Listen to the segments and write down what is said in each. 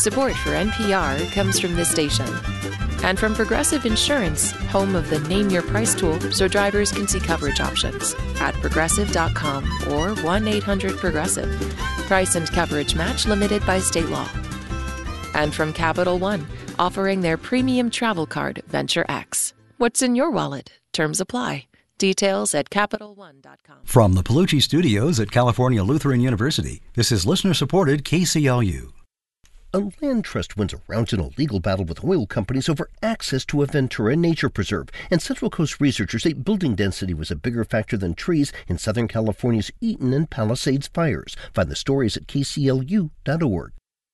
Support for NPR comes from this station. And from Progressive Insurance, home of the Name Your Price tool so drivers can see coverage options at progressive.com or 1-800-PROGRESSIVE. Price and coverage match limited by state law. And from Capital One, offering their premium travel card, Venture X. What's in your wallet? Terms apply. Details at CapitalOne.com. From the Palucci Studios at California Lutheran University, this is listener-supported KCLU. A land trust wins a round-to-know legal battle with oil companies over access to a Ventura nature preserve, and Central Coast researchers say building density was a bigger factor than trees in Southern California's Eaton and Palisades fires. Find the stories at kclu.org.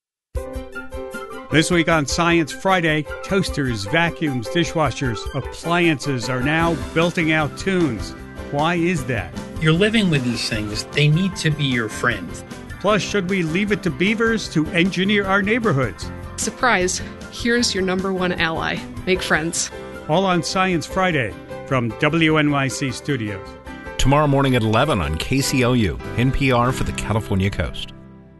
This week on Science Friday, toasters, vacuums, dishwashers, appliances are now belting out tunes. Why is that? You're living with these things. They need to be your friend. Plus, should we leave it to beavers to engineer our neighborhoods? Surprise! Here's your number one ally. Make friends. All on Science Friday from WNYC Studios. Tomorrow morning at 11 on KCLU, NPR for the California Coast.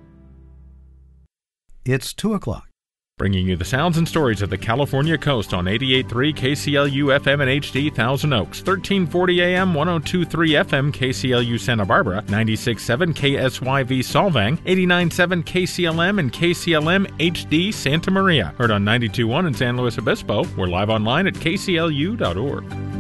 It's 2 o'clock. Bringing you the sounds and stories of the California Coast on 88.3 KCLU FM and HD Thousand Oaks, 1340 AM, 102.3 FM KCLU Santa Barbara, 96.7 KSYV Solvang, 89.7 KCLM and KCLM HD Santa Maria. Heard on 92.1 in San Luis Obispo. We're live online at kclu.org.